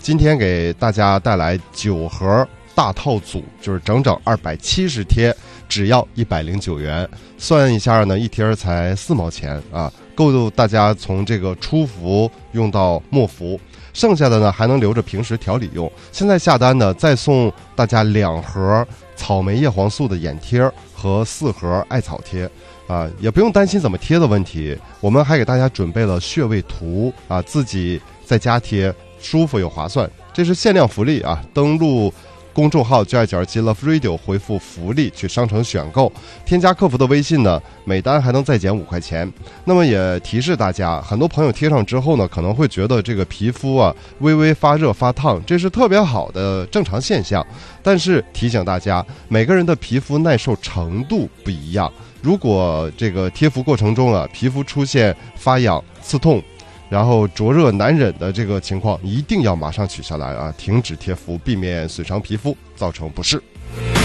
今天给大家带来9盒大套组，就是整整270贴，只要109元，算一下呢，一贴才4毛钱啊，够大家从这个初服用到末服，剩下的呢还能留着平时调理用。现在下单呢，再送大家2盒草莓叶黄素的眼贴和4盒艾草贴啊，也不用担心怎么贴的问题，我们还给大家准备了穴位图啊，自己在家贴舒服又划算，这是限量福利啊！登录公众号就爱脚机 Love Radio， 回复福利去商城选购，添加客服的微信呢，每单还能再减5块钱。那么也提示大家，很多朋友贴上之后呢，可能会觉得这个皮肤啊微微发热发烫，这是特别好的正常现象。但是提醒大家，每个人的皮肤耐受程度不一样，如果这个贴服过程中啊，皮肤出现发痒、刺痛，然后灼热难忍的这个情况，一定要马上取下来啊，停止贴服，避免损伤皮肤，造成不适。